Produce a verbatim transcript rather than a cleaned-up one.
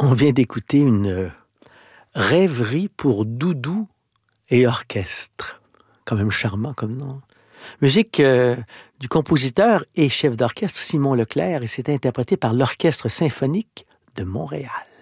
On vient d'écouter une rêverie pour doudou et orchestre. Quand même charmant comme nom. Musique euh, du compositeur et chef d'orchestre Simon Leclerc et c'est interprété par l'Orchestre symphonique de Montréal.